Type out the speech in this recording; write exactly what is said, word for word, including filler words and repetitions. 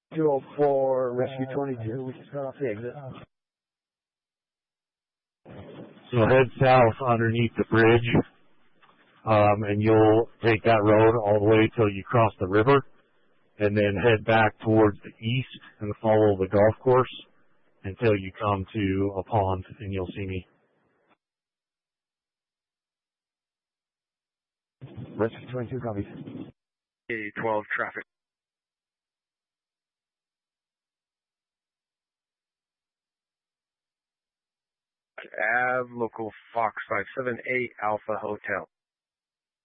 two oh four, Rescue twenty-two, we just got off the exit. So head south underneath the bridge, um, and you'll take that road all the way till you cross the river, and then head back towards the east and follow the golf course until you come to a pond, and you'll see me. Rescue twenty-two copies. A twelve traffic. Ave, local Fox five seven eight Alpha Hotel.